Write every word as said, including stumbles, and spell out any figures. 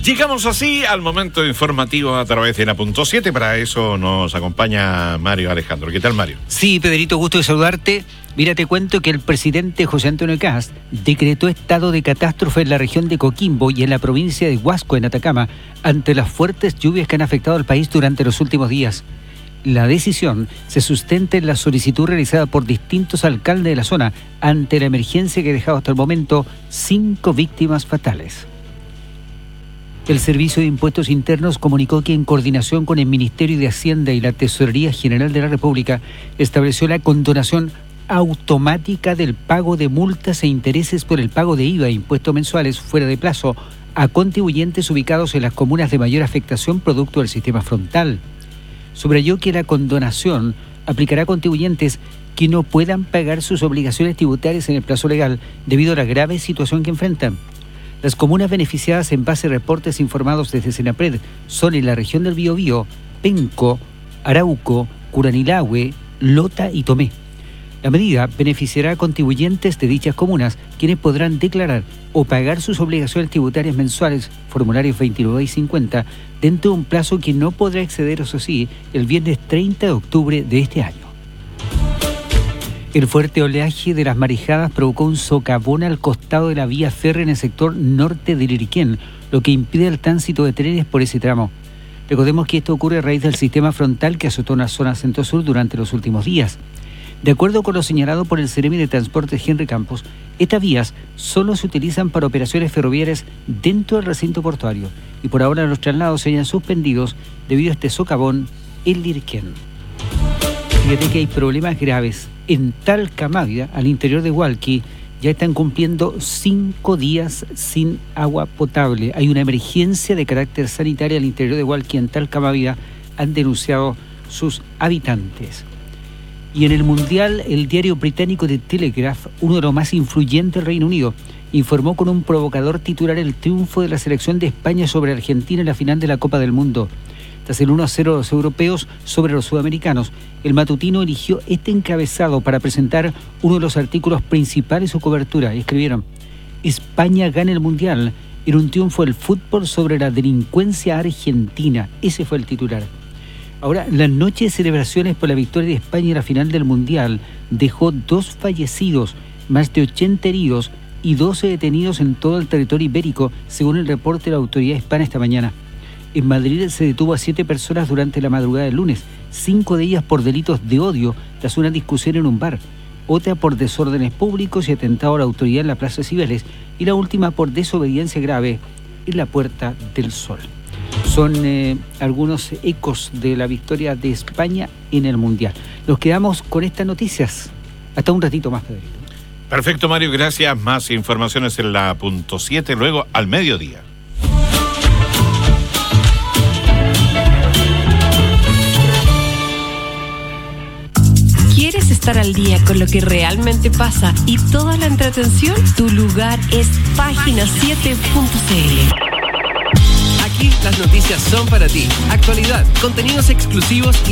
Llegamos así al momento informativo a través de la punto siete. Para eso nos acompaña Mario Alejandro. ¿Qué tal, Mario? Sí, Pedrito, gusto de saludarte. Mira, te cuento que el presidente José Antonio Kast decretó estado de catástrofe en la región de Coquimbo y en la provincia de Huasco, en Atacama, ante las fuertes lluvias que han afectado al país durante los últimos días. La decisión se sustenta en la solicitud realizada por distintos alcaldes de la zona ante la emergencia que ha dejado hasta el momento cinco víctimas fatales. El Servicio de Impuestos Internos comunicó que en coordinación con el Ministerio de Hacienda y la Tesorería General de la República estableció la condonación automática del pago de multas e intereses por el pago de I V A e impuestos mensuales fuera de plazo a contribuyentes ubicados en las comunas de mayor afectación producto del sistema frontal. Subrayó que la condonación aplicará a contribuyentes que no puedan pagar sus obligaciones tributarias en el plazo legal debido a la grave situación que enfrentan. Las comunas beneficiadas en base a reportes informados desde Senapred son en la región del Biobío, Penco, Arauco, Curanilahue, Lota y Tomé. La medida beneficiará a contribuyentes de dichas comunas, quienes podrán declarar o pagar sus obligaciones tributarias mensuales, formularios veintinueve y cincuenta, dentro de un plazo que no podrá exceder, eso sí, el viernes treinta de octubre de este año. El fuerte oleaje de las marejadas provocó un socavón al costado de la vía férrea en el sector norte de Liriquén, lo que impide el tránsito de trenes por ese tramo. Recordemos que esto ocurre a raíz del sistema frontal que azotó la zona centro-sur durante los últimos días. De acuerdo con lo señalado por el Seremi de Transporte Henry Campos, estas vías solo se utilizan para operaciones ferroviarias dentro del recinto portuario y por ahora los traslados se hayan suspendidos debido a este socavón en Liriquén. Fíjate que hay problemas graves. En Talcahuano, al interior de Hualqui, ya están cumpliendo cinco días sin agua potable. Hay una emergencia de carácter sanitario al interior de Hualqui, en Talcahuano, han denunciado sus habitantes. Y en el Mundial, el diario británico The Telegraph, uno de los más influyentes del Reino Unido, informó con un provocador titular el triunfo de la selección de España sobre Argentina en la final de la Copa del Mundo. Tras el uno a cero de los europeos sobre los sudamericanos, el matutino eligió este encabezado para presentar uno de los artículos principales de su cobertura. Y escribieron: España gana el Mundial en un triunfo del fútbol sobre la delincuencia argentina. Ese fue el titular. Ahora, la noche de celebraciones por la victoria de España en la final del Mundial dejó dos fallecidos, más de ochenta heridos y doce detenidos en todo el territorio ibérico, según el reporte de la autoridad hispana esta mañana. En Madrid se detuvo a siete personas durante la madrugada del lunes, cinco de ellas por delitos de odio tras una discusión en un bar, otra por desórdenes públicos y atentado a la autoridad en la Plaza Cibeles y la última por desobediencia grave en la Puerta del Sol. Son eh, algunos ecos de la victoria de España en el Mundial. Nos quedamos con estas noticias. Hasta un ratito más, Pedrito. Perfecto, Mario, gracias. Más informaciones en la punto siete, luego al mediodía. ¿Quieres estar al día con lo que realmente pasa y toda la entretención? Tu lugar es página siete punto c l. Aquí las noticias son para ti. Actualidad, contenidos exclusivos y